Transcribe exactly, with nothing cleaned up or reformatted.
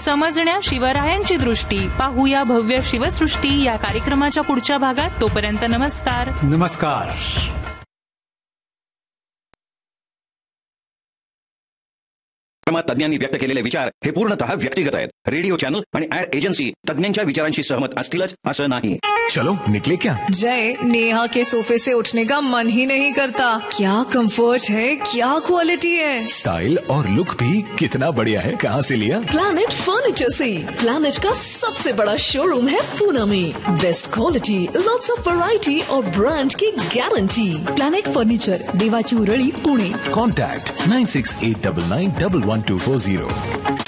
समजण्या शिवरायांची दृष्टी, पाहूया भव्य शिवसृष्टी या कार्यक्रमाच्या पुढच्या भागात. तोपर्यंत नमस्कार. नमस्कार. तज्ञांनी व्यक्त केलेले विचार हे पूर्णतः व्यक्तिगत आहेत. रेडिओ चॅनल आणि ऍड एजन्सी तज्ञांच्या विचारांशी सहमत असतीलच असं नाही. चलो निकले क्या? जय, नेहा के सोफे से उठने का मन ही नहीं करता. क्या कंफर्ट है, क्या क्वालिटी है. स्टाइल और लुक भी कितना बढ़िया है. कहाँ से लिया? प्लैनेट फर्नीचर से. प्लैनेट का सबसे बड़ा शोरूम है पूना में. Best quality, lots of variety और ब्रांड की गारंटी. प्लैनेट फर्नीचर, देवाची Urali, Pune. Contact nine six eight double nine double one two four Ziro.